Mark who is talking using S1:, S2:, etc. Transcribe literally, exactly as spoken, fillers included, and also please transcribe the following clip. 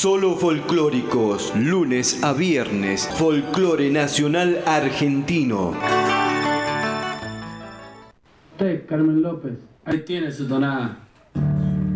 S1: Solo folclóricos, lunes a viernes, folclore nacional argentino.
S2: Usted, Carmen López, ahí tiene su tonada.